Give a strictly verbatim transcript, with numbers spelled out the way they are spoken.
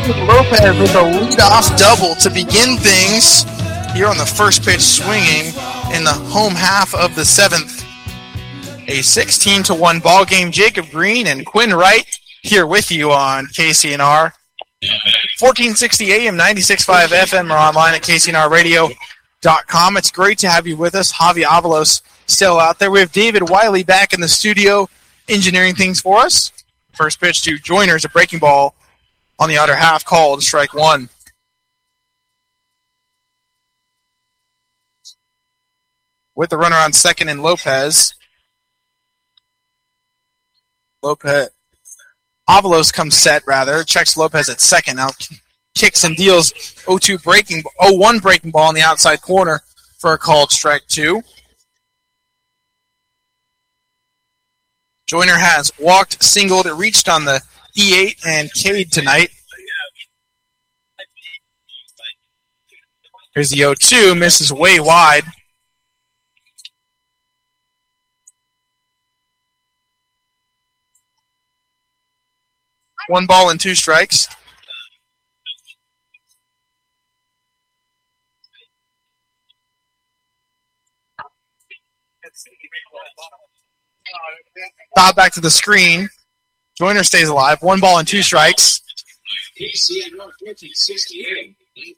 Lopez with a leadoff double to begin things here on the first pitch swinging in the home half of the seventh. A sixteen to one ball game. Jacob Green and Quinn Wright here with you on K C N R. fourteen sixty A M, ninety-six point five F M, or online at K C N R radio dot com. It's great to have you with us. Javi Avalos still out there. We have David Wiley back in the studio engineering things for us. First pitch to Joiners, a breaking ball on the outer half, called strike one. With the runner on second and Lopez. Lopez. Avalos comes set, rather. Checks Lopez at second. Now kicks and deals oh two breaking, oh one breaking ball in the outside corner for a called strike two. Joyner has walked, singled, reached on the E eight and K'd tonight. Here's the oh two, misses way wide. One ball and two strikes. Bob back to the screen. Joyner stays alive. One ball and two strikes.